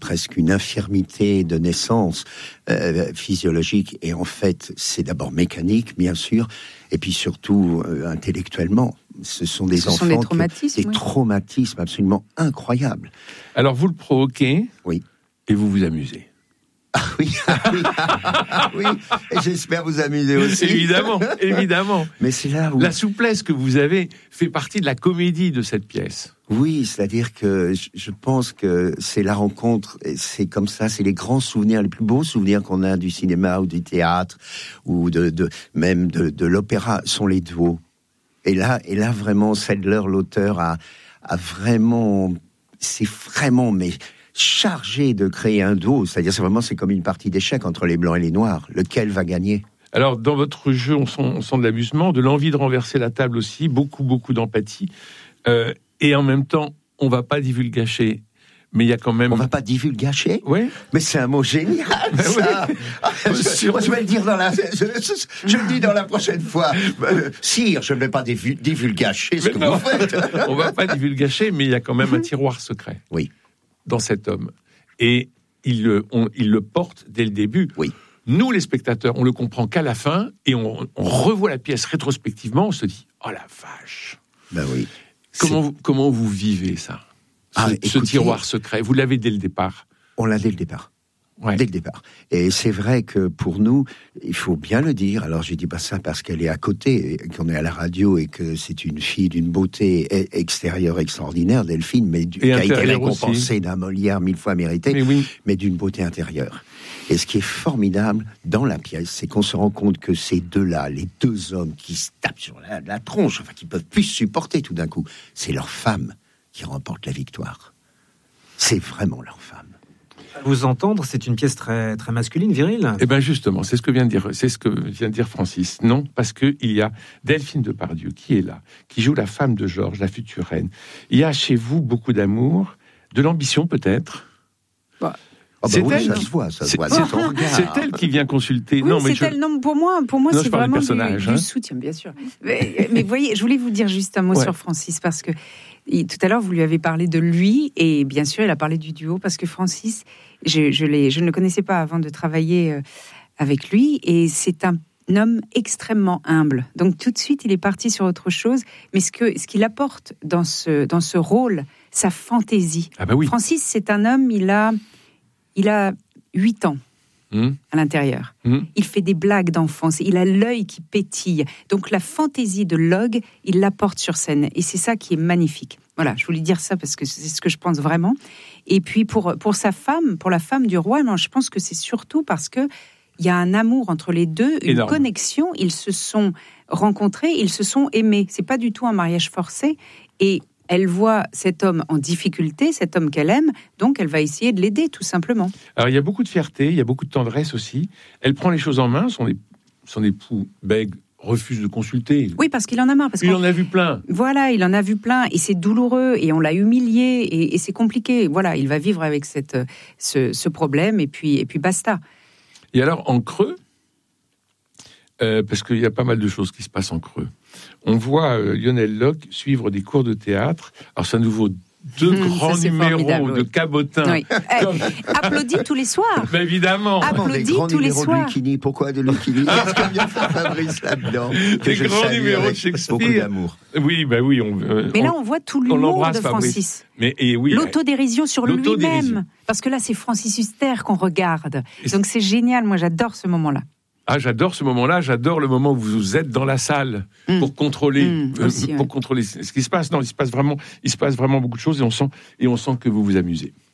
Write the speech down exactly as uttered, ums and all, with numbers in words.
presque une infirmité de naissance euh, physiologique, et en fait, c'est d'abord mécanique, bien sûr, et puis surtout euh, intellectuellement. Ce sont des Ce enfants sont des traumatismes, qui, des oui. traumatismes absolument incroyables. Alors vous le provoquez, oui, et vous vous amusez. Ah oui, ah oui, ah oui, et j'espère vous amuser aussi. Évidemment, évidemment. Mais c'est là où... La souplesse que vous avez fait partie de la comédie de cette pièce. Oui, c'est-à-dire que je pense que c'est la rencontre, c'est comme ça, c'est les grands souvenirs, les plus beaux souvenirs qu'on a du cinéma ou du théâtre, ou de, de même de, de l'opéra, sont les duos. Et là, et là vraiment, Saidler, l'auteur, a, a vraiment, c'est vraiment, mais... chargé de créer un duo, c'est-à-dire c'est vraiment c'est comme une partie d'échecs entre les blancs et les noirs. Lequel va gagner ? Alors dans votre jeu, on sent, on sent de l'amusement, de l'envie de renverser la table aussi, beaucoup beaucoup d'empathie, euh, et en même temps, on va pas divulgacher. Mais il y a quand même... On va pas divulgacher ? Oui. Mais c'est un mot génial, ça. je, je, moi, je vais le dire dans la... Je, je, je le dis dans la prochaine fois. Euh, sire, je ne vais pas divulgacher ce mais que non. vous faites. On va pas divulgacher, mais il y a quand même un tiroir secret. Oui. Dans cet homme. Et il, on, il le porte dès le début. Oui. Nous, les spectateurs, on le comprend qu'à la fin, et on, on revoit la pièce rétrospectivement, on se dit « Oh la vache !» Ben oui. Comment vous, comment vous vivez ça ? Ce, ah, ce écoutez, tiroir secret, vous l'avez dès le départ. On l'a dès le départ. Ouais. Dès le départ. Et c'est vrai que pour nous, il faut bien le dire, alors je dis pas ça parce qu'elle est à côté, qu'on est à la radio et que c'est une fille d'une beauté extérieure extraordinaire, Delphine, mais du, qui a été récompensée d'un Molière mille fois mérité, mais, oui. mais d'une beauté intérieure. Et ce qui est formidable dans la pièce, c'est qu'on se rend compte que ces deux-là, les deux hommes qui se tapent sur la, la tronche, enfin qui peuvent plus supporter tout d'un coup, c'est leur femme qui remporte la victoire. C'est vraiment leur femme. Vous entendre, c'est une pièce très très masculine, virile. Eh bien justement, c'est ce que vient de dire, c'est ce que vient de dire Francis. Non, parce que il y a Delphine Depardieu qui est là, qui joue la femme de Georges, la future reine. Il y a chez vous beaucoup d'amour, de l'ambition peut-être. Bah. Oh bah c'est oui, elle ça qui... se voit, ça se c'est, voit. C'est, c'est elle qui vient consulter. Oui, non, mais c'est je... elle. Non, pour moi, pour moi, non, c'est vraiment du, hein. du soutien, bien sûr. Mais, mais voyez, je voulais vous dire juste un mot ouais. sur Francis parce que il, tout à l'heure vous lui avez parlé de lui et bien sûr, il a parlé du duo parce que Francis, je, je, l'ai, je ne le connaissais pas avant de travailler avec lui et c'est un homme extrêmement humble. Donc tout de suite, il est parti sur autre chose. Mais ce que ce qu'il apporte dans ce dans ce rôle, sa fantaisie. Ah bah oui. Francis, c'est un homme. Il a il a huit ans mmh. à l'intérieur. Mmh. Il fait des blagues d'enfance. Il a l'œil qui pétille. Donc la fantaisie de Log, il l'apporte sur scène. Et c'est ça qui est magnifique. Voilà, je voulais dire ça parce que c'est ce que je pense vraiment. Et puis pour pour sa femme, pour la femme du roi, non, je pense que c'est surtout parce que il y a un amour entre les deux, une Énorme. connexion. Ils se sont rencontrés, ils se sont aimés. C'est pas du tout un mariage forcé. Et elle voit cet homme en difficulté, cet homme qu'elle aime, donc elle va essayer de l'aider, tout simplement. Alors il y a beaucoup de fierté, il y a beaucoup de tendresse aussi. Elle prend les choses en main, son, époux, son époux bègue, refuse de consulter. Oui, parce qu'il en a marre. Parce il en a vu plein. Voilà, il en a vu plein, et c'est douloureux, et on l'a humilié, et, et c'est compliqué. Voilà, il va vivre avec cette, ce, ce problème, et puis, et puis basta. Et alors, en creux, euh, parce qu'il y a pas mal de choses qui se passent en creux, on voit euh, Lionel Locq suivre des cours de théâtre. Alors, c'est à nouveau deux mmh, grands numéros de oui. Cabotin. Oui. Comme... Applaudis tous les soirs. Mais évidemment. Applaudis tous les soirs. De Lucchini. Pourquoi de Lucchini? Qu'est-ce que vient faire Fabrice là-dedans? Des grands numéros de Shakespeare. Beaucoup d'amour. Oui, bah oui. On, euh, Mais là, on voit tout l'humour de Francis. Mais, et oui, l'autodérision sur l'autodérision. lui-même. Parce que là, c'est Francis Huster qu'on regarde. Et donc, c'est génial. Moi, j'adore ce moment-là. Ah, j'adore ce moment-là, j'adore le moment où vous êtes dans la salle mmh. pour contrôler, mmh, euh, aussi, pour ouais. contrôler ce qui se passe. Non, il se passe vraiment, il se passe vraiment beaucoup de choses et on sent, et on sent que vous vous amusez.